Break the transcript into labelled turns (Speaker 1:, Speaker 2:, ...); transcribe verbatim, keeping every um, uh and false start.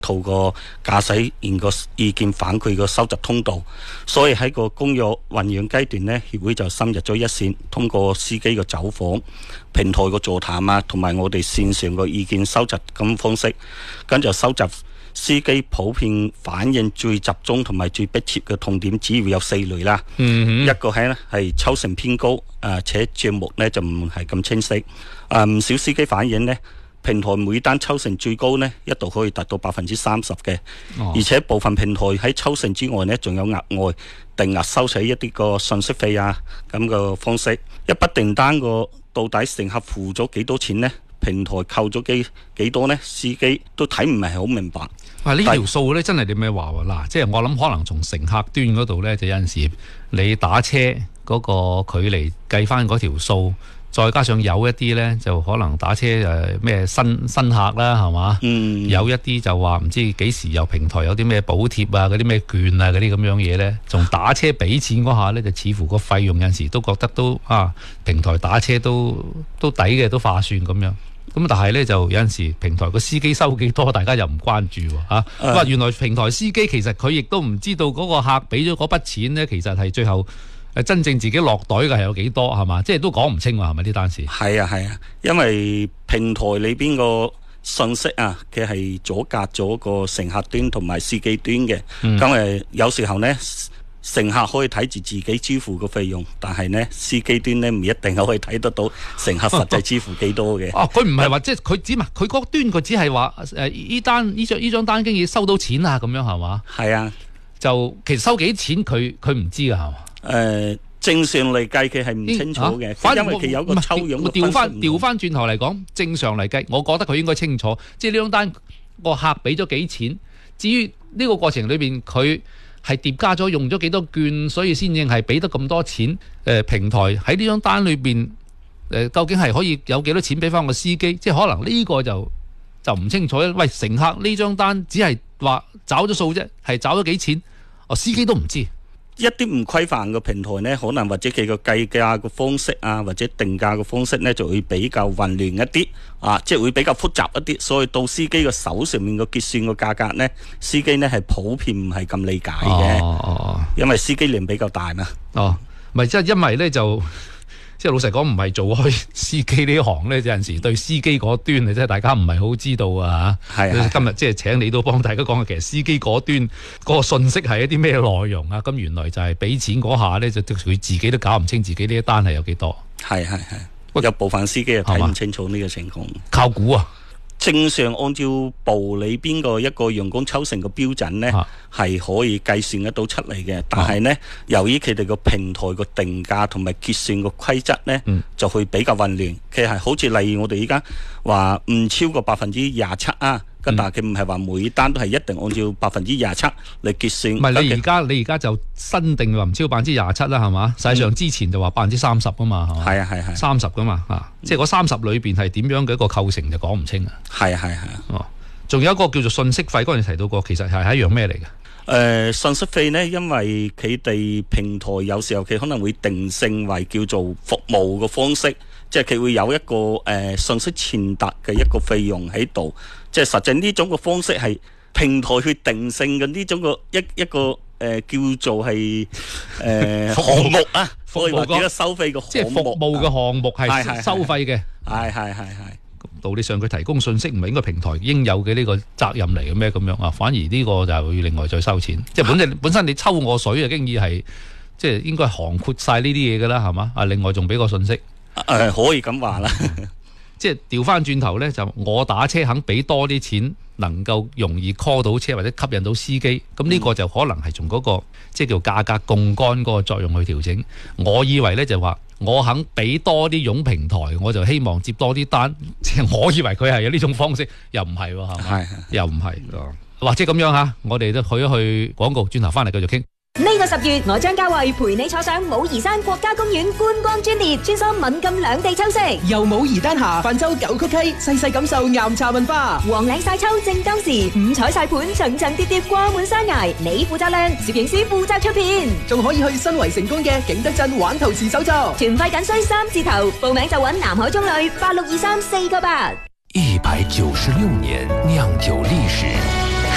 Speaker 1: 透過駕駛員個意見反饋個收集通道，所以喺個公約醖釀階段呢，協會就深入咗一線，通過司機個走訪、平台個座談啊，同埋我哋線上個意見收集咁方式，咁就收集司機普遍反映最集中同埋最迫切嘅痛點，主要有四類啦。嗯、一個係呢係抽成偏高，誒、呃、且帳目呢就唔係咁清晰。誒、呃、唔少司機反映呢，平台每單抽成最高呢，一度可以達到百分之三十嘅，哦、而且部分平台喺抽成之外呢，仲有額外定額收取一啲個信息費啊咁個方式。一筆訂單個到底乘客付咗幾多錢呢？平台扣咗幾幾多呢？司機都睇唔係好明白。
Speaker 2: 啊！呢條數咧真係點咩話喎？嗱，即係我諗可能從乘客端嗰度咧，就有陣時你打車嗰個距離計翻嗰條數。再加上有一啲呢，就可能打車誒咩新新客啦，係嘛？嗯。有一啲就話唔知幾時有平台有啲咩補貼啊，嗰啲咩券啊，嗰啲咁樣嘢呢。從打車俾錢嗰下呢，就似乎個費用有陣時都覺得都啊平台打車都都抵嘅，都划算咁樣。咁但係呢，就有陣時平台個司機收幾多，大家又唔關注喎嚇。哇、啊！原來平台司機其實佢亦都唔知道嗰個客俾咗嗰筆錢呢，其實係最後。誒真正自己落袋嘅係有幾多係嘛？即係都講唔清喎，係咪呢單事？
Speaker 1: 係啊係啊，因為平台裏邊個信息啊，佢係阻隔咗個乘客端同埋司機端嘅。咁誒、嗯、有時候呢，乘客可以睇住自己支付嘅費用，但係呢，司機端呢唔一定可以睇得到乘客實際支付幾多嘅。
Speaker 2: 哦，佢唔係話即係佢只嘛，佢嗰端佢只係話誒依單依張依張單經已收到錢啊咁樣係嘛？係啊，就其實收幾錢佢佢唔知㗎係嘛？
Speaker 1: 誒、呃，正常嚟計佢係唔清楚嘅，
Speaker 2: 反正
Speaker 1: 因為佢有個抽樣嘅分析。
Speaker 2: 調翻調翻轉頭嚟講，正常嚟計，我覺得佢應該清楚，即係呢張單個客俾咗幾錢。至於呢個過程裏邊，佢係疊加咗用咗幾多券，所以先至係俾得咁多錢。誒、呃，平台喺呢張單裏邊，誒、呃，究竟係可以有幾多錢俾翻個司機？即係可能呢個就就唔清楚。喂，乘客呢張單只係話找咗數啫，係找咗幾錢？哦，司機都唔知。
Speaker 1: 一啲唔規範嘅平台呢，可能或者佢個計價嘅方式啊，或者定價嘅方式呢，就會比較混亂一啲啊，即係會比較複雜一啲，所以到司機嘅手上面嘅結算嘅價格呢，司機呢係普遍唔係咁理解嘅。哦哦，因為司機量比較大嘛。哦，
Speaker 2: 咪即係因為呢就。即係老實講，唔係做開司機呢行咧，有陣時對司機嗰端啊，即係大家唔係好知道啊嚇。係今日即係請你都幫大家講下，其實司機嗰端嗰個信息係一啲咩內容啊？咁原來就係俾錢嗰下咧，就佢自己都搞唔清自己呢一單係有幾多。係係係，有部分司機又睇唔清楚呢個情況，靠估啊！正常按照部裏邊個一個員工抽成嘅標準呢，係、啊、可以計算得到出嚟嘅。但係呢，啊、由於佢哋個平台個定價同埋結算個規則呢，嗯、就會比較混亂。佢係好似例如我哋依家話唔超過百分之廿七啊。咁、嗯、但係佢唔係話每單都係一定按照百分之廿七嚟結算。唔係你而家你而家就新定話唔超百分之廿七啦，係嘛？實際上之前就話百分之三十噶嘛，係嘛？係啊係係三十噶嘛，啊，即係嗰三十裏邊係點樣嘅一個構成就講唔清啊。係啊係啊，哦，仲有一個叫做信息費，嗰陣提到過，其實係係一樣咩嚟嘅？誒、呃，信息費呢，因為佢哋平台有時候佢可能會定性為叫做服務嘅方式，即係佢會有一個誒、呃、信息傳達嘅一個費用喺度。即係實際呢種嘅方式係平台去定性嘅呢種個一一個誒、呃、叫做係誒項目啊，可以話幾多收費嘅項目，即係服務嘅項目係收費嘅，係係係係。道理上佢提供信息唔係應該平台應有嘅呢個責任嚟嘅咩咁樣啊？反而呢個就會另外再收錢。即係本身本身你抽我水啊，經已係即係應該涵括晒呢啲嘢㗎啦，係嘛？啊，另外仲俾個信息，誒、呃、可以咁話啦。即係調翻轉頭呢，就我打車肯俾多啲錢，能夠容易 call 到車或者吸引到司機，咁呢個就可能係從嗰個即係叫價格槓桿嗰個作用去調整。我以為呢，就話我肯俾多啲佣平台，我就希望接多啲單。即係我以為佢係有呢種方式，又唔係喎，係咪？又唔係，或者咁樣嚇，我哋都去一去廣告，轉頭翻嚟繼續傾。
Speaker 3: 呢個十月，我將嘉慧陪你坐上武夷山國家公園觀光專列，穿梭閩贛兩地秋色，
Speaker 4: 由武夷丹霞泛舟九曲溪，細細感受岩茶文化。
Speaker 3: 黃嶺晒秋正當時，五彩晒盤層層疊疊掛滿山崖，你負責亮，攝影師負責出片，
Speaker 4: 仲可以去新圍成功嘅景德鎮玩陶瓷手作。
Speaker 3: 團費僅需三字頭，報名就揾南海中旅八六二三四個八。
Speaker 5: 一百九十六年釀酒歷史。